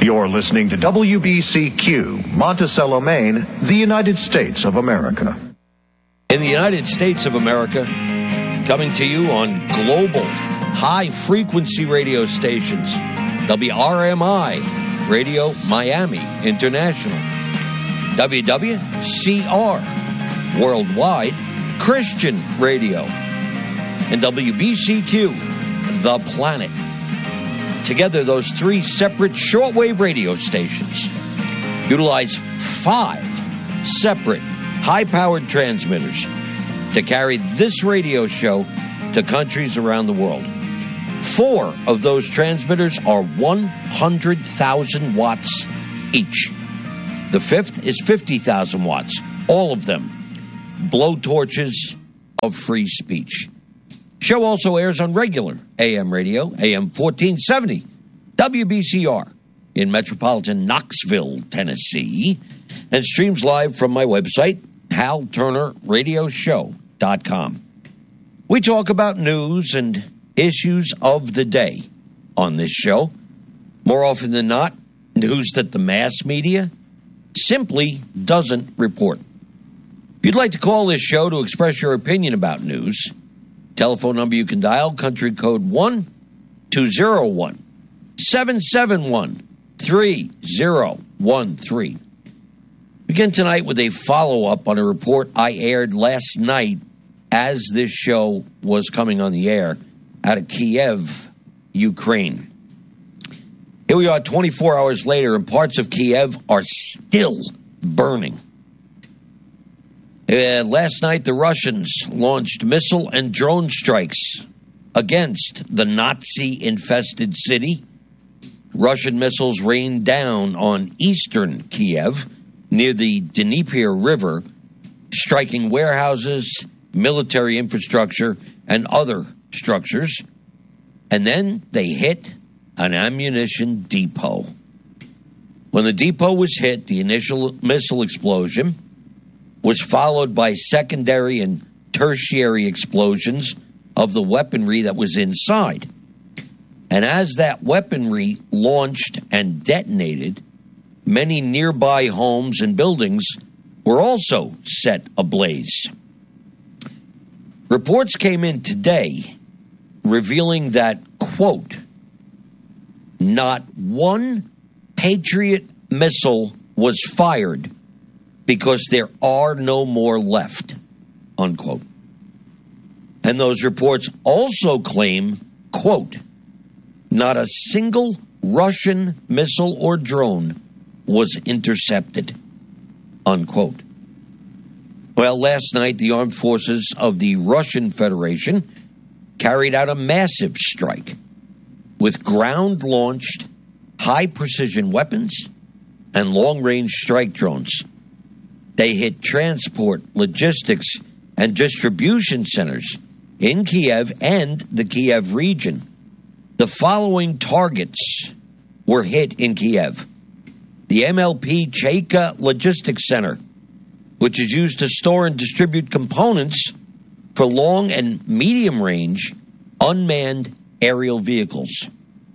You're listening to WBCQ, Monticello, Maine, the United States of America. In the United States of America, coming to you on global high-frequency radio stations, WRMI, Radio Miami International, WWCR, Worldwide Christian Radio, and WBCQ, The Planet. Together, those three separate shortwave radio stations utilize 5 separate high-powered transmitters to carry this radio show to countries around the world. 4 of those transmitters are 100,000 watts each. The 5th is 50,000 watts, all of them blowtorches of free speech. Show also airs on regular AM radio, AM 1470, WBCR in metropolitan Knoxville, Tennessee, and streams live from my website, HalTurnerRadioshow.com. We talk about news and issues of the day on this show. More often than not, news that the mass media simply doesn't report. If you'd like to call this show to express your opinion about news, telephone number you can dial, country code 1-201-771-3013. Begin tonight with a follow-up on a report I aired last night as this show was coming on the air out of Kiev, Ukraine. Here we are 24 hours later, and parts of Kiev are still burning. Last night, the Russians launched missile and drone strikes against the Nazi-infested city. Russian missiles rained down on eastern Kiev near the Dnieper River, striking warehouses, military infrastructure, and other structures. And then they hit an ammunition depot. When the depot was hit, the initial missile explosion was followed by secondary and tertiary explosions of the weaponry that was inside. And as that weaponry launched and detonated, many nearby homes and buildings were also set ablaze. Reports came in today revealing that, quote, not one Patriot missile was fired because there are no more left, unquote. And those reports also claim, quote, not a single Russian missile or drone was intercepted, unquote. Well, last night, the armed forces of the Russian Federation carried out a massive strike with ground-launched, high-precision weapons and long-range strike drones. They hit transport, logistics, and distribution centers in Kiev and the Kiev region. The following targets were hit in Kiev. The MLP Cheka Logistics Center, which is used to store and distribute components for long and medium-range unmanned aerial vehicles.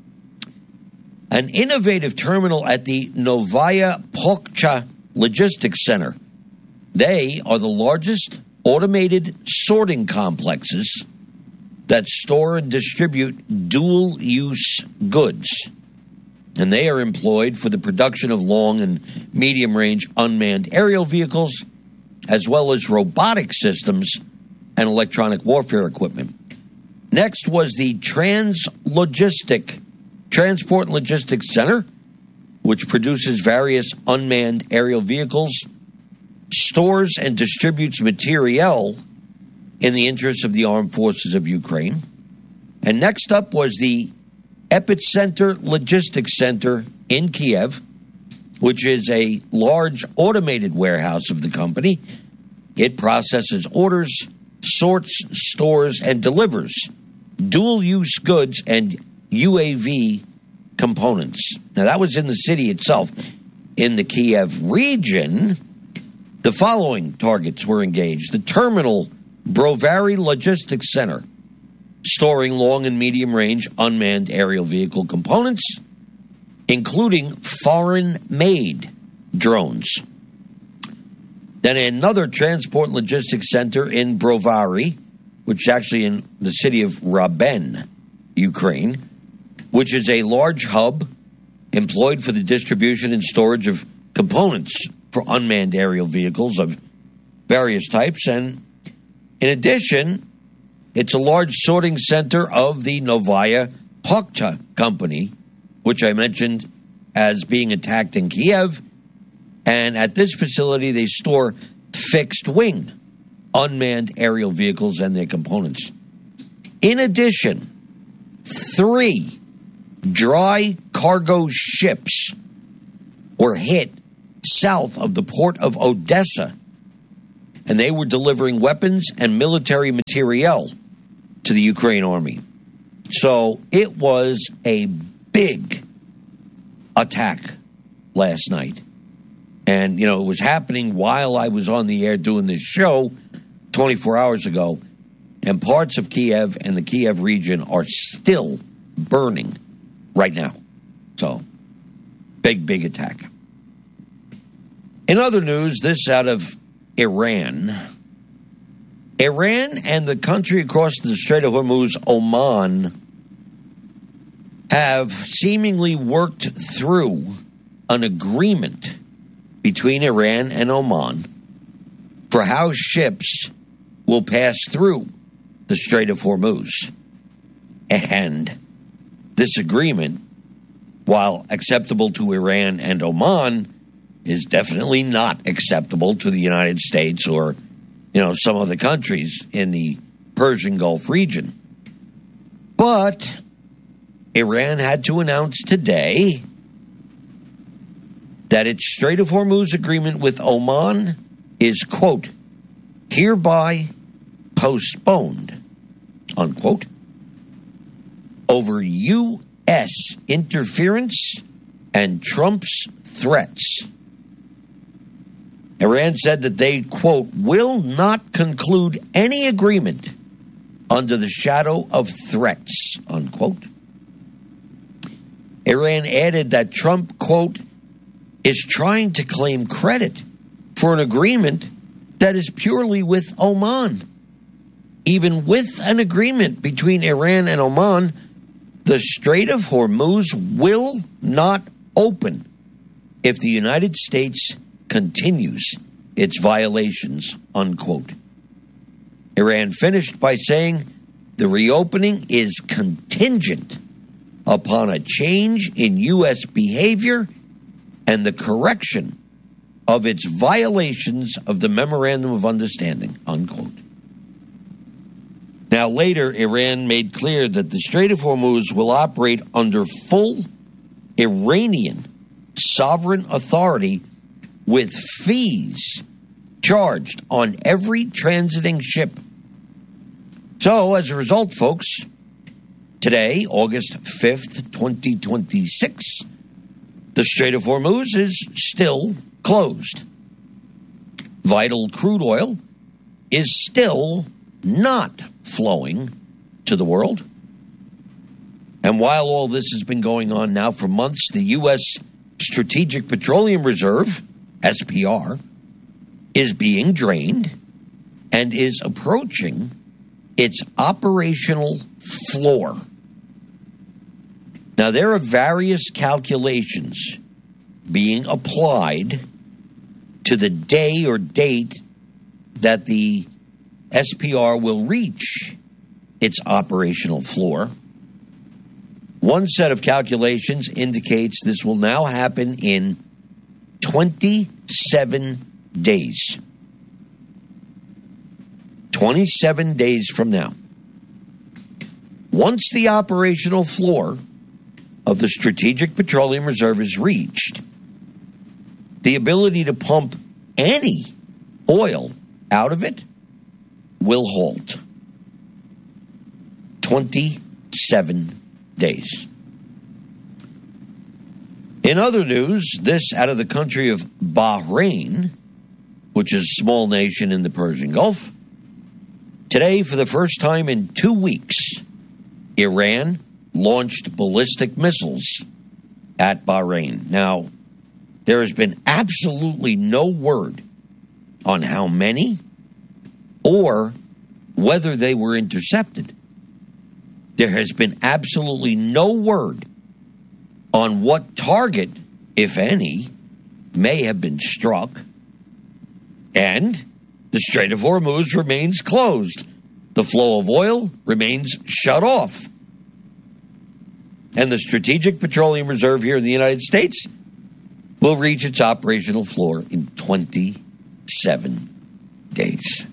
An innovative terminal at the Novaya Pochta Logistics Center. They are the largest automated sorting complexes that store and distribute dual-use goods. And they are employed for the production of long and medium-range unmanned aerial vehicles, as well as robotic systems and electronic warfare equipment. Next was the Transport and Logistics Center, which produces various unmanned aerial vehicles, stores and distributes materiel in the interests of the armed forces of Ukraine. And next up was the Epicenter Logistics Center in Kiev, which is a large automated warehouse of the company. It processes orders, sorts, stores, and delivers dual-use goods and UAV components. Now, that was in the city itself. In the Kiev region, the following targets were engaged. The terminal Brovary Logistics Center, storing long and medium-range unmanned aerial vehicle components. including foreign-made drones. Then another transport and logistics center in Brovary, which is actually in the city of Raben, Ukraine, which is a large hub employed for the distribution and storage of components for unmanned aerial vehicles of various types. And in addition, it's a large sorting center of the Novaya Pochta company, which I mentioned as being attacked in Kiev. And at this facility, they store fixed-wing unmanned aerial vehicles and their components. In addition, 3 dry cargo ships were hit south of the port of Odessa, and they were delivering weapons and military materiel to the Ukraine army. So it was a big attack last night. And, you know, it was happening while I was on the air doing this show 24 hours ago. And parts of Kiev and the Kiev region are still burning right now. So, big attack. In other news, this out of Iran. Iran and the country across the Strait of Hormuz, Oman, have seemingly worked through an agreement between Iran and Oman for how ships will pass through the Strait of Hormuz. And this agreement, while acceptable to Iran and Oman, is definitely not acceptable to the United States or, you know, some other countries in the Persian Gulf region. But Iran had to announce today that its Strait of Hormuz agreement with Oman is, quote, hereby postponed, unquote, over U.S. interference and Trump's threats. Iran said that they, quote, will not conclude any agreement under the shadow of threats, unquote. Iran added that Trump, quote, is trying to claim credit for an agreement that is purely with Oman. Even with an agreement between Iran and Oman, the Strait of Hormuz will not open if the United States continues its violations, unquote. Iran finished by saying the reopening is contingent upon a change in U.S. behavior and the correction of its violations of the Memorandum of Understanding, unquote. Now, later, Iran made clear that the Strait of Hormuz will operate under full Iranian sovereign authority with fees charged on every transiting ship. So, as a result, folks, today, August 5th, 2026, the Strait of Hormuz is still closed. Vital crude oil is still not flowing to the world. And while all this has been going on now for months, the U.S. Strategic Petroleum Reserve, SPR, is being drained and is approaching its operational floor. Now, there are various calculations being applied to the day or date that the SPR will reach its operational floor. One set of calculations indicates this will now happen in 27 days. 27 days from now. Once the operational floor of the Strategic Petroleum Reserve is reached, the ability to pump any oil out of it will halt. 27 days. In other news, this out of the country of Bahrain, which is a small nation in the Persian Gulf. Today, for the first time in 2 weeks, Iran launched ballistic missiles at Bahrain. Now, there has been absolutely no word on how many or whether they were intercepted. There has been absolutely no word on what target, if any, may have been struck. And the Strait of Hormuz remains closed. The flow of oil remains shut off. And the Strategic Petroleum Reserve here in the United States will reach its operational floor in 27 days.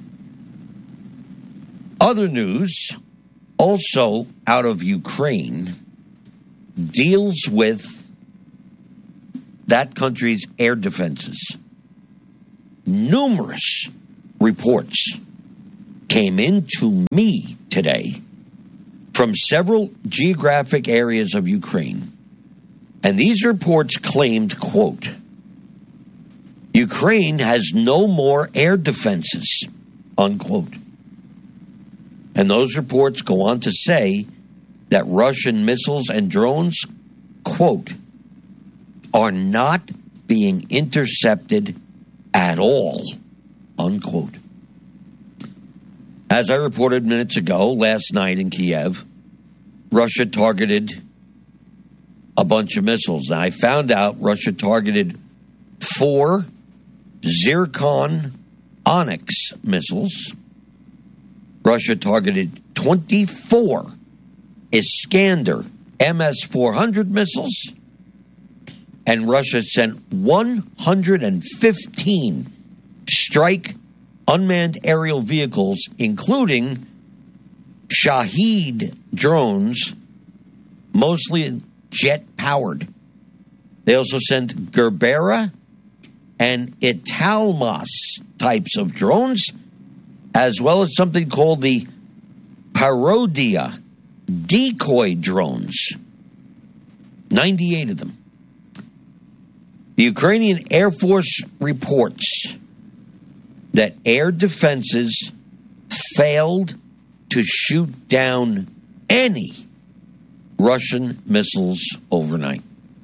Other news, also out of Ukraine, deals with that country's air defenses. Numerous reports came into me today from several geographic areas of Ukraine. And these reports claimed, quote, Ukraine has no more air defenses, unquote. And those reports go on to say that Russian missiles and drones, quote, are not being intercepted at all, unquote. As I reported minutes ago, last night in Kiev, Russia targeted a bunch of missiles. And I found out Russia targeted 4 Zircon Onyx missiles. Russia targeted 24 Iskander MS-400 missiles. And Russia sent 115 strike unmanned aerial vehicles, including Shahed drones, mostly jet-powered. They also sent Gerbera and Italmas types of drones, as well as something called the Parodia decoy drones. 98 of them. The Ukrainian Air Force reports that air defenses failed to shoot down any Russian missiles overnight.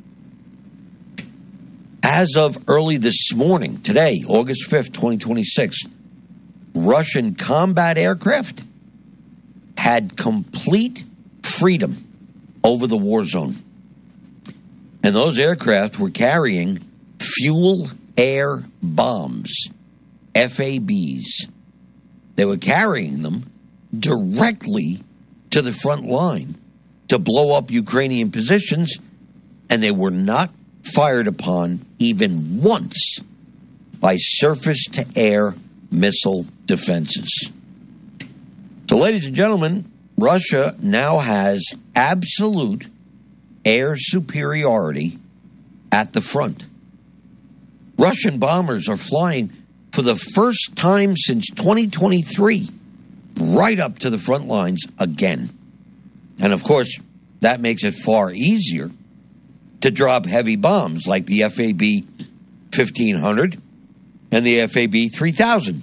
As of early this morning, today, August 5th, 2026, Russian combat aircraft had complete freedom over the war zone. And those aircraft were carrying fuel-air bombs, FABs. They were carrying them directly to the front line to blow up Ukrainian positions, and they were not fired upon even once by surface-to-air missile defenses. So, ladies and gentlemen, Russia now has absolute air superiority at the front. Russian bombers are flying for the first time since 2023 right up to the front lines again. And of course, that makes it far easier to drop heavy bombs like the FAB 1500 and the FAB 3000.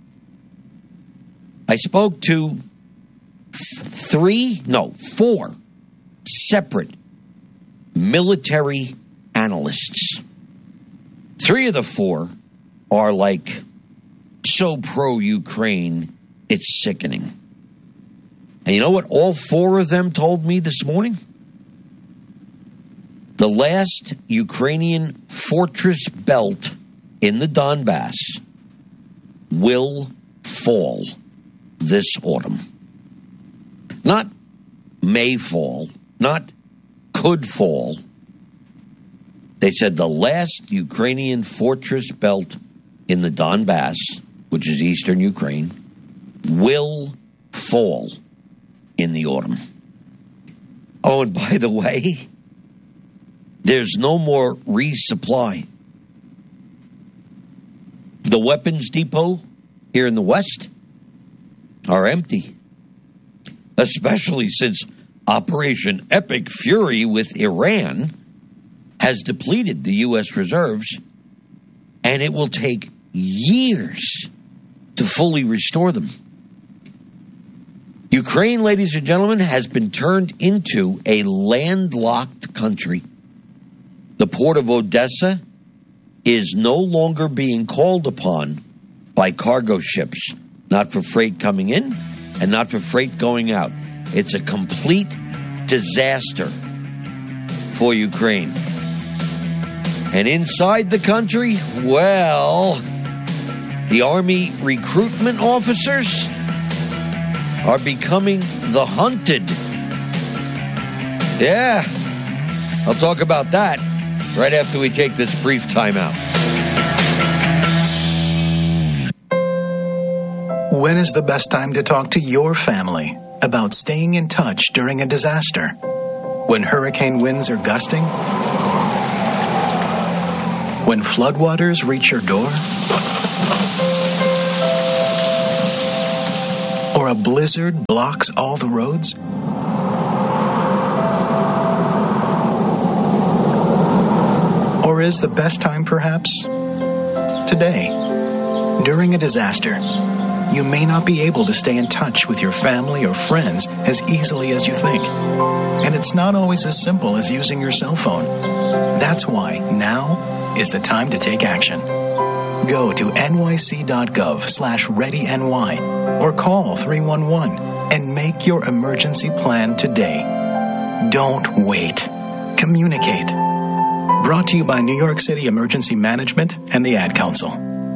I spoke to 4 separate military analysts. 3 of the 4 are like so pro-Ukraine, it's sickening. And you know what all 4 of them told me this morning? The last Ukrainian fortress belt in the Donbass will fall this autumn. Not may fall, not could fall. They said the last Ukrainian fortress belt in the Donbass, which is eastern Ukraine, will fall in the autumn. Oh, and by the way, there's no more resupply. The weapons depot here in the West are empty, especially since Operation Epic Fury with Iran has depleted the U.S. reserves, and it will take years to fully restore them. Ukraine, ladies and gentlemen, has been turned into a landlocked country. The port of Odessa is no longer being called upon by cargo ships, not for freight coming in and not for freight going out. It's a complete disaster for Ukraine. And inside the country, well, the Army recruitment officers are becoming the hunted. Yeah, I'll talk about that right after we take this brief time out. When is the best time to talk to your family about staying in touch during a disaster? When hurricane winds are gusting? When floodwaters reach your door? Or a blizzard blocks all the roads? Or is the best time perhaps today? During a disaster, you may not be able to stay in touch with your family or friends as easily as you think. And it's not always as simple as using your cell phone. That's why now is the time to take action. Go to nyc.gov/readyny or call 311 and make your emergency plan today. Don't wait. Communicate. Brought to you by New York City Emergency Management and the Ad Council.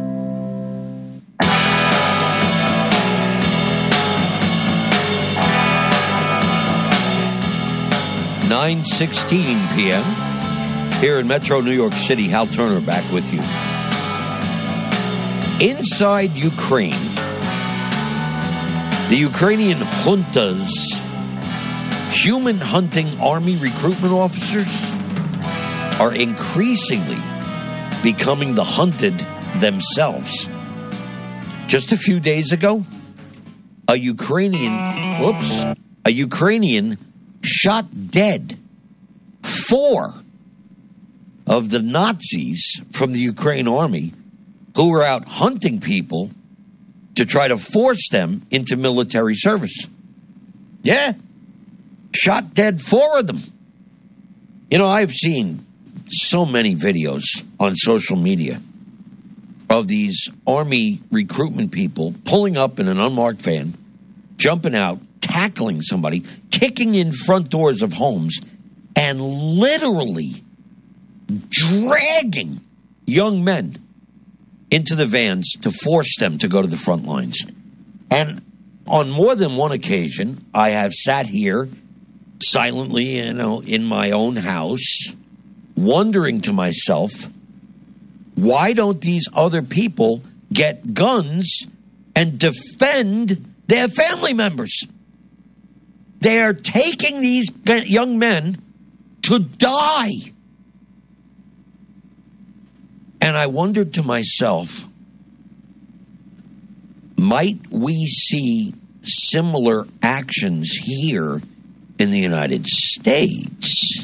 (9:16 p.m.) here in Metro New York City. Hal Turner back with you. Inside Ukraine, the Ukrainian junta's human-hunting army recruitment officers are increasingly becoming the hunted themselves. Just a few days ago, a Ukrainian shot dead 4 of the Nazis from the Ukraine army who were out hunting people to try to force them into military service. Yeah, shot dead 4 of them. You know, I've seen so many videos on social media of these army recruitment people pulling up in an unmarked van, jumping out, tackling somebody, kicking in front doors of homes, and literally dragging young men into the vans to force them to go to the front lines. And on more than one occasion, I have sat here silently, in my own house, wondering to myself, why don't these other people get guns and defend their family members? They are taking these young men to die. And I wondered to myself, might we see similar actions here in the United States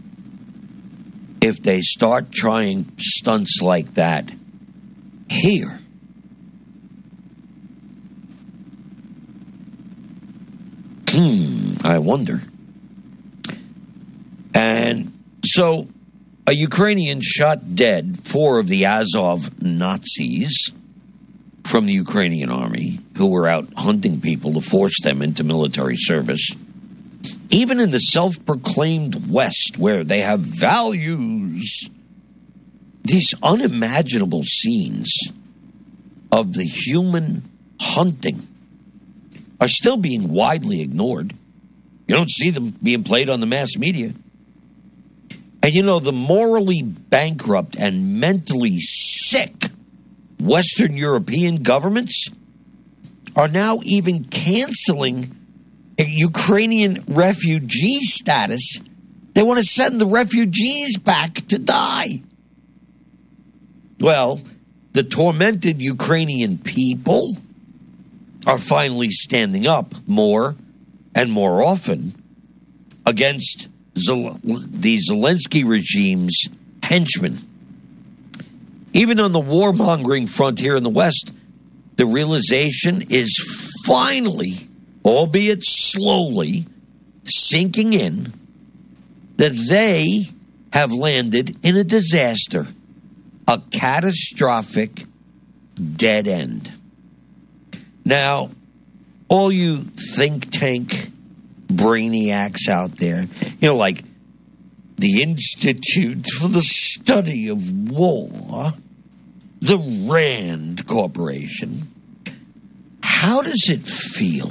if they start trying stunts like that here? I wonder. And so a Ukrainian shot dead 4 of the Azov Nazis from the Ukrainian army who were out hunting people to force them into military service. Even in the self-proclaimed West, where they have values, these unimaginable scenes of the human hunting are still being widely ignored. You don't see them being played on the mass media. And the morally bankrupt and mentally sick Western European governments are now even canceling Ukrainian refugee status. They want to send the refugees back to die. Well, the tormented Ukrainian people are finally standing up more and more often against the Zelensky regime's henchmen. Even on the warmongering front here in the West, the realization is finally, albeit slowly, sinking in that they have landed in a disaster, a catastrophic dead end. Now, all you think tank brainiacs out there, like the Institute for the Study of War, the Rand Corporation, how does it feel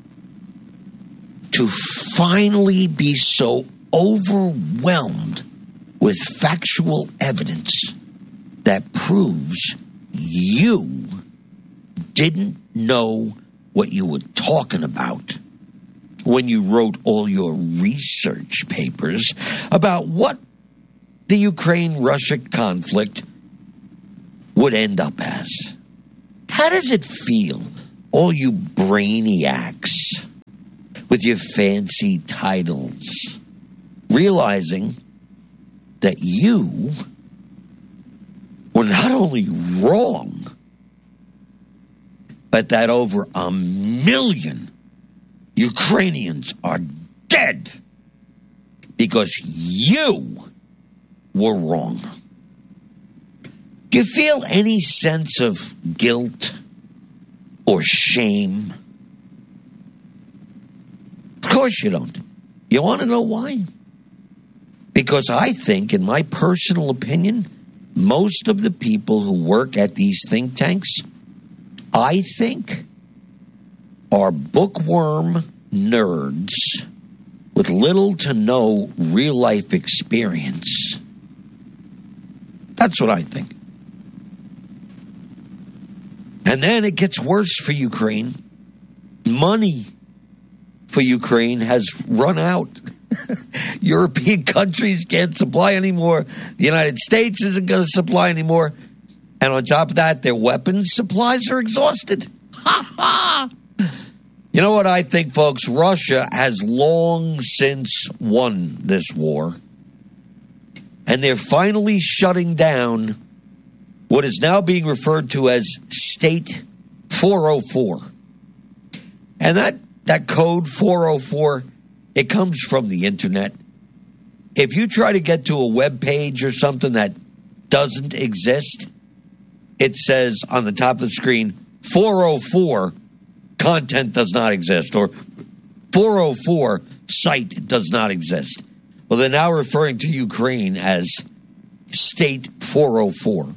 to finally be so overwhelmed with factual evidence that proves you didn't know what you were talking about when you wrote all your research papers about what the Ukraine-Russia conflict would end up as? How does it feel, all you brainiacs with your fancy titles, realizing that you were not only wrong, but that over 1 million Ukrainians are dead because you were wrong? Do you feel any sense of guilt or shame? Of course you don't. You want to know why? Because I think, in my personal opinion, most of the people who work at these think tanks, I think, are bookworm nerds with little to no real-life experience. That's what I think. And then it gets worse for Ukraine. Money for Ukraine has run out. European countries can't supply anymore. The United States isn't going to supply anymore. And on top of that, their weapons supplies are exhausted. Ha ha! You know what I think, folks? Russia has long since won this war. And they're finally shutting down what is now being referred to as State 404. And that code 404, it comes from the internet. If you try to get to a web page or something that doesn't exist, it says on the top of the screen, 404, content does not exist, or 404, site does not exist. Well, they're now referring to Ukraine as State 404.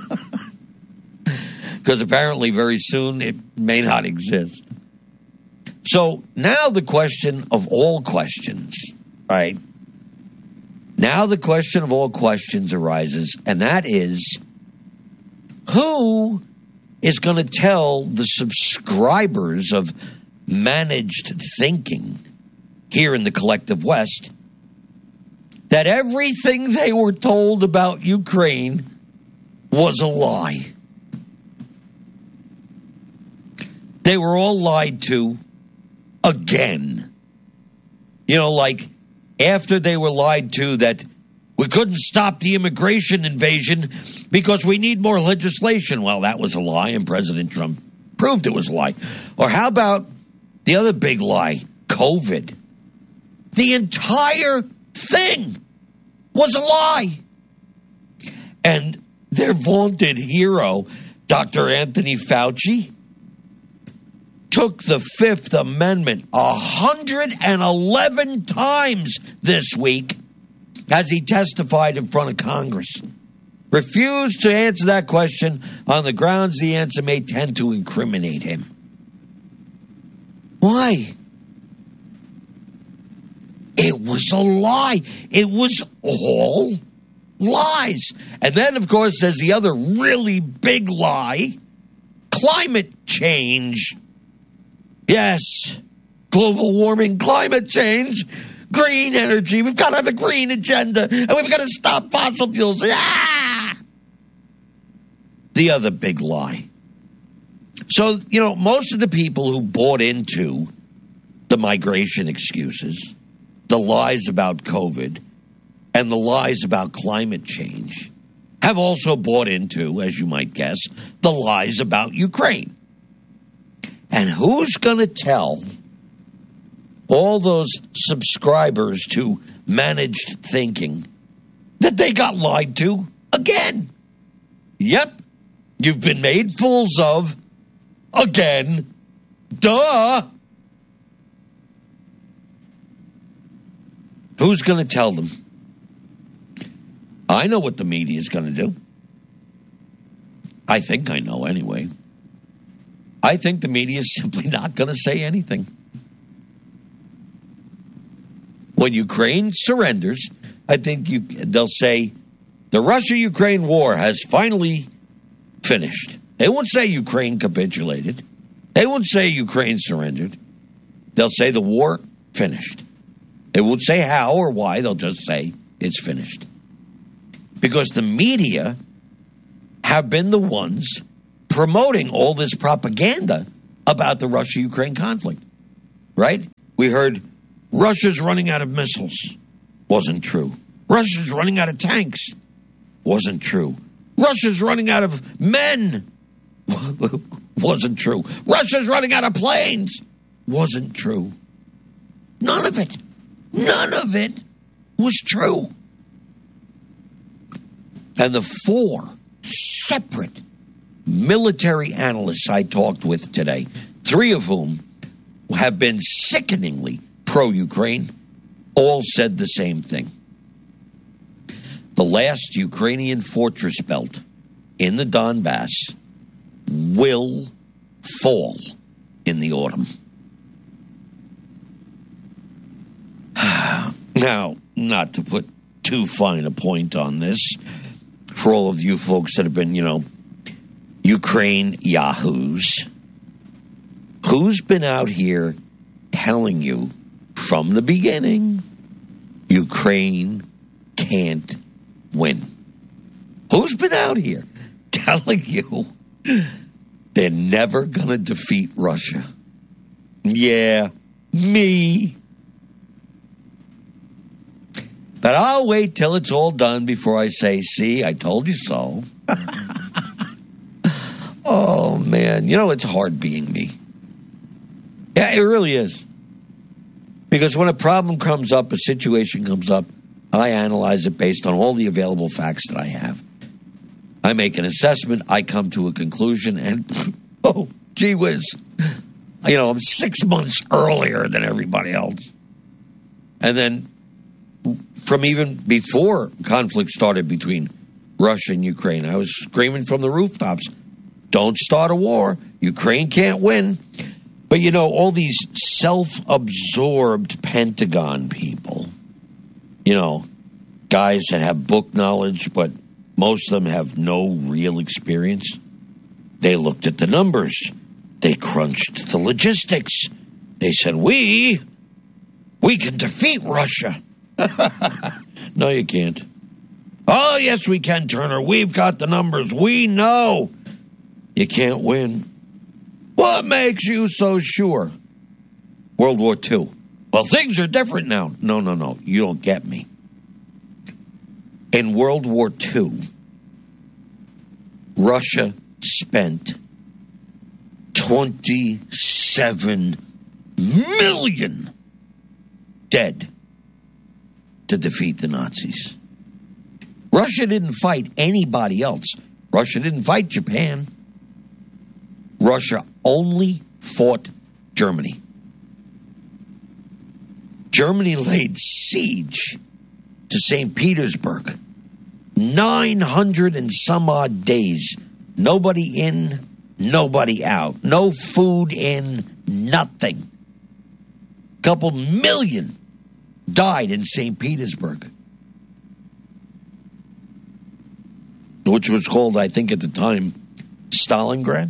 Because apparently very soon it may not exist. So now the question of all questions, right? Now the question of all questions arises, and that is, who is going to tell the subscribers of managed thinking here in the collective West that everything they were told about Ukraine was a lie? They were all lied to again. Like after they were lied to that we couldn't stop the immigration invasion because we need more legislation. Well, that was a lie, and President Trump proved it was a lie. Or how about the other big lie, COVID? The entire thing was a lie. And their vaunted hero, Dr. Anthony Fauci, took the Fifth Amendment 111 times this week as he testified in front of Congress. Refused to answer that question on the grounds the answer may tend to incriminate him. Why? It was a lie. It was all lies. And then, of course, there's the other really big lie, climate change. Yes, global warming, climate change, green energy. We've got to have a green agenda, and we've got to stop fossil fuels. Ah! The other big lie. So, most of the people who bought into the migration excuses, the lies about COVID, and the lies about climate change have also bought into, as you might guess, the lies about Ukraine. And who's going to tell all those subscribers to managed thinking that they got lied to again. Yep, you've been made fools of again. Duh. Who's going to tell them? I know what the media is going to do. I think I know anyway. I think the media is simply not going to say anything. When Ukraine surrenders, I think they'll say the Russia-Ukraine war has finally finished. They won't say Ukraine capitulated. They won't say Ukraine surrendered. They'll say the war finished. They won't say how or why. They'll just say it's finished. Because the media have been the ones promoting all this propaganda about the Russia-Ukraine conflict, right? We heard Russia's running out of missiles. Wasn't true. Russia's running out of tanks. Wasn't true. Russia's running out of men. Wasn't true. Russia's running out of planes. Wasn't true. None of it was true. And the 4 separate military analysts I talked with today, 3 of whom have been sickeningly pro-Ukraine, all said the same thing. The last Ukrainian fortress belt in the Donbass will fall in the autumn. Now, not to put too fine a point on this, for all of you folks that have been, Ukraine yahoos, who's been out here telling you from the beginning Ukraine can't win? Who's been out here telling you they're never going to defeat Russia? Yeah, me. But I'll wait till it's all done before I say, see, I told you so. Oh, man. It's hard being me. Yeah, it really is. Because when a problem comes up, a situation comes up, I analyze it based on all the available facts that I have. I make an assessment, I come to a conclusion, and, oh, gee whiz, I'm 6 months earlier than everybody else. And then from even before conflict started between Russia and Ukraine, I was screaming from the rooftops, don't start a war. Ukraine can't win. But, all these self-absorbed Pentagon people, guys that have book knowledge, but most of them have no real experience. They looked at the numbers. They crunched the logistics. They said, we can defeat Russia. No, you can't. Oh, yes, we can, Turner. We've got the numbers. We know. You can't win. What makes you so sure? World War II. Well, things are different now. No. You don't get me. In World War II, Russia spent 27 million dead to defeat the Nazis. Russia didn't fight anybody else. Russia didn't fight Japan. Russia only fought Germany. Germany laid siege to St. Petersburg. 900 and some odd days. Nobody in, nobody out. No food in, nothing. A couple million died in St. Petersburg, which was called, I think at the time, Stalingrad.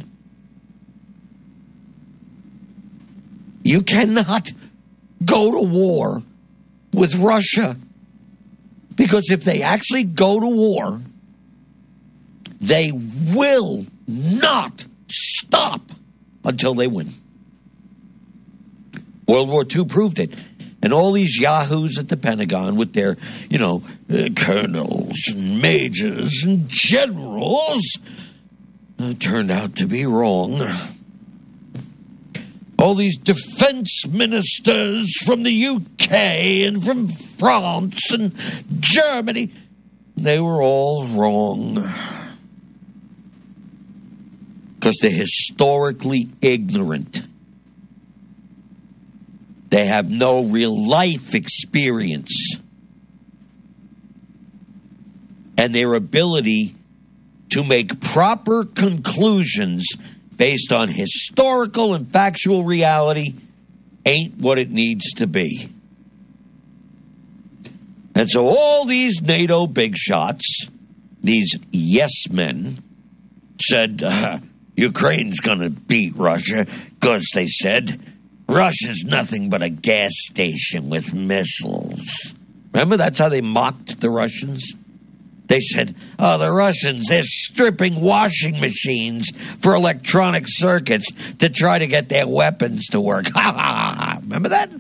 You cannot go to war with Russia, because if they actually go to war, they will not stop until they win. World War II proved it. And all these yahoos at the Pentagon with their, colonels and majors and generals turned out to be wrong. All these defense ministers from the UK and from France and Germany, they were all wrong. Because they're historically ignorant. They have no real life experience. And their ability to make proper conclusions based on historical and factual reality ain't what it needs to be. And so all these NATO big shots, these yes men, said Ukraine's going to beat Russia because they said Russia's nothing but a gas station with missiles. Remember, that's how they mocked the Russians? They said, oh, the Russians, they're stripping washing machines for electronic circuits to try to get their weapons to work. Remember that?